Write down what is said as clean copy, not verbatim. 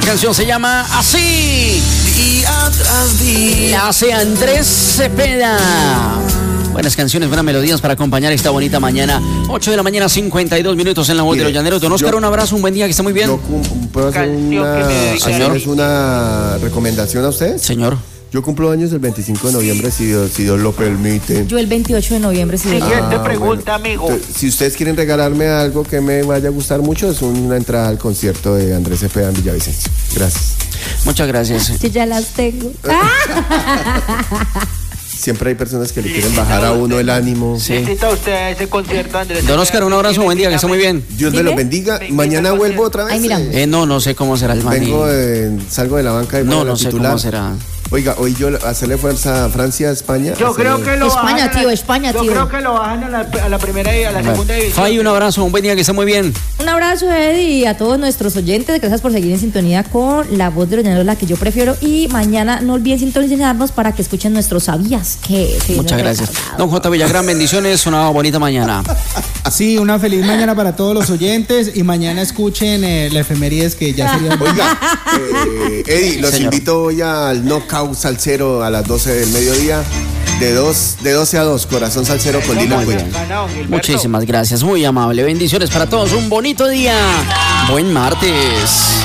canción se llama Así. Día tras día. La hace Andrés Cepeda. Buenas canciones, buenas melodías para acompañar esta bonita mañana. 8 de la mañana, 52 minutos en la voz de los llaneros. Don Oscar, un abrazo, un buen día, que esté muy bien. ¿Puedo hacerles una recomendación a ustedes? Señor. Yo cumplo años el 25 de noviembre, si Dios lo permite. Yo el 28 de noviembre, si Dios lo permite. Siguiente pregunta, amigo. Entonces, si ustedes quieren regalarme algo que me vaya a gustar mucho, es una entrada al concierto de Andrés Cepeda en Villavicencio. Gracias. Muchas gracias. Yo ya las tengo. Siempre hay personas que le quieren bajar a uno el ánimo. Sí. Necesita usted ese concierto, Andrés. Don Oscar, un abrazo, buen día, que esté muy bien. Dios me los bendiga. Mañana vuelvo otra vez. Ay, mira. No sé cómo será el maní. Salgo de la banca y No sé cómo será. Oiga, hoy yo hacerle fuerza a Francia, a España. Yo creo que lo España, bajan tío, España, yo tío. creo que lo bajan a la primera y a la segunda división. Fay, un abrazo, un buen día, que esté muy bien. Un abrazo, Eddie, y a todos nuestros oyentes. Gracias por seguir en sintonía con La Voz de los Llaneros, la que yo prefiero. Y mañana no olviden sintonizarnos para que escuchen nuestros ¿Sabías qué? Muchas gracias. Don J. Villagrán, bendiciones, una bonita mañana. Sí, una feliz mañana para todos los oyentes. Y mañana escuchen la efemérides que ya sería. Oiga, Eddie, los Señor. invito hoy al Knockout Salsero a las 12 del mediodía. De 12 a 2, Corazón Salsero con Lila Muy Cuello. bien. Muchísimas gracias, muy amable. Bendiciones para todos, un bonito día. Buen martes.